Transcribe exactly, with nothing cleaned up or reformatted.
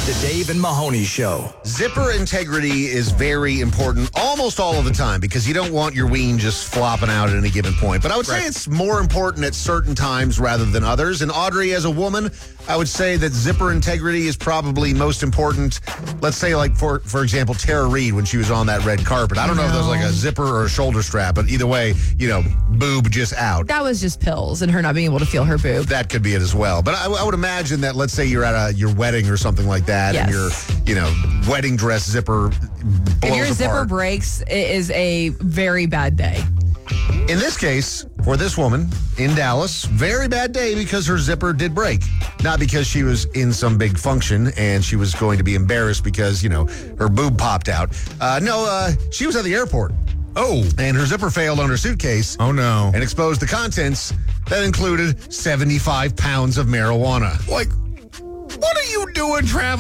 The Dave and Mahoney Show. Zipper integrity is very important almost all of the time because you don't want your ween just flopping out at any given point. But I would say Right. it's more important at certain times rather than others. And Audrey, as a woman, I would say that zipper integrity is probably most important. Let's say, like, for for example, Tara Reid when she was on that red carpet. I don't know if there was like a zipper or a shoulder strap, but either way, you know, boob just out. That was just pills and her not being able to feel her boob. That could be it as well. But I, I would imagine that, let's say you're at a your wedding or something like that, and Yes. your, you know, wedding dress zipper blows If your zipper apart. breaks, it is a very bad day. In this case, for this woman in Dallas, very bad day because her zipper did break. Not because she was in some big function and she was going to be embarrassed because, you know, her boob popped out. Uh, no, uh, she was at the airport. Oh. And her zipper failed on her suitcase. Oh, no. And exposed the contents that included seventy-five pounds of marijuana. Like, what are you doing traveling?